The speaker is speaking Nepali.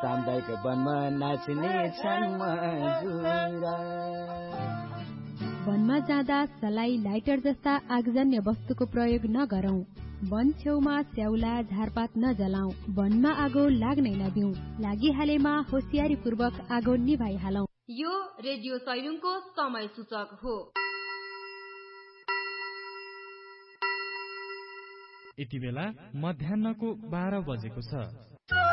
सामुदायिक वनमा नाच्ने छन् मजुरा। वनमा जाँदा सलाई, लाइटर जस्ता आगजन्य वस्तुको प्रयोग नगरौं। वन छेउमा स्याउला, झारपात नजलाऊ। वनमा आगो लाग्नै नदिऊ। लागिहालेमा होसियारी पूर्वक आगो निभाइहालौं। यो रेडियो सैलुङको समय सूचक हो। यति बेला मध्याह्नको 12 बजेको छ।